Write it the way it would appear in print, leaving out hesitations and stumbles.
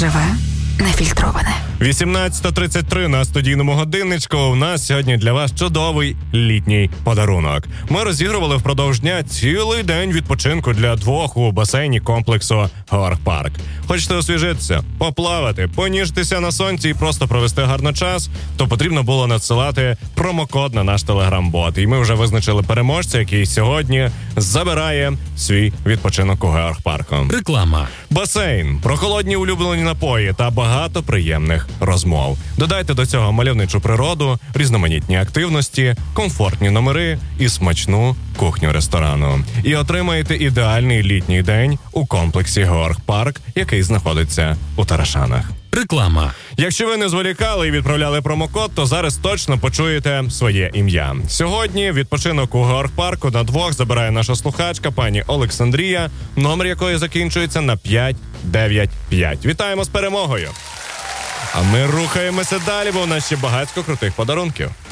живе, нефільтроване. 18:33 на студійному годинничку. У нас сьогодні для вас чудовий літній подарунок. Ми розігрували впродовж дня цілий день відпочинку для двох у басейні комплексу Горг-Парк. Хочете освіжитися, поплавати, поніжитися на сонці і просто провести гарно час, то потрібно було надсилати промокод на наш телеграм-бот. І ми вже визначили переможця, який сьогодні забирає свій відпочинок у Горг-Парку. Реклама. Басейн, прохолодні улюблені напої та багато приємних розмов. Додайте до цього мальовничу природу, різноманітні активності, комфортні номери і смачну кухню ресторану. І отримаєте ідеальний літній день у комплексі Горг-Парк, який знаходиться у Тарашанах. Реклама. Якщо ви не зволікали і відправляли промокод, то зараз точно почуєте своє ім'я. Сьогодні відпочинок у Горг-Парку на двох забирає наша слухачка пані Олександрія, номер якої закінчується на 595. Вітаємо з перемогою! А ми рухаємося далі, бо у нас ще багатько крутих подарунків.